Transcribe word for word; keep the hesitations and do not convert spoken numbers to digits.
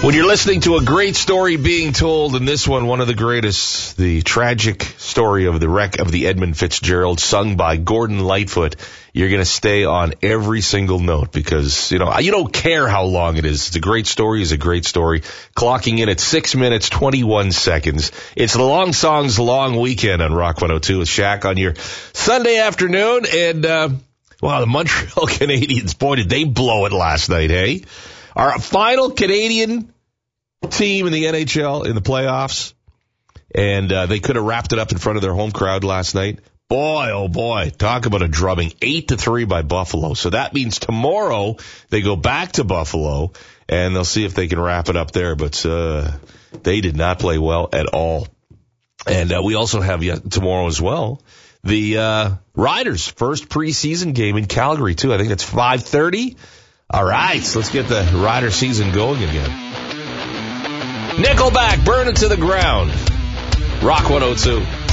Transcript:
When you're listening to a great story being told, and this one, one of the greatest, the tragic story of the wreck of the Edmund Fitzgerald, sung by Gordon Lightfoot, you're going to stay on every single note because, you know, you don't care how long it is. It's a great story. It's a great story. Clocking in at six minutes, twenty-one seconds. It's the Long Songs Long Weekend on Rock one oh two with Shaq on your Sunday afternoon. And, uh, wow, the Montreal Canadiens, boy, did they blow it last night, hey? Our final Canadian team in the N H L in the playoffs, and uh, they could have wrapped it up in front of their home crowd last night. Boy, oh boy, talk about a drubbing, eight to three by Buffalo. So that means tomorrow they go back to Buffalo, and they'll see if they can wrap it up there. But uh, they did not play well at all. And uh, we also have yet tomorrow as well the uh, Riders' first preseason game in Calgary too. I think it's five thirty. All right, so let's get the Rider season going again. Nickelback, Burn It to the Ground. Rock one oh two.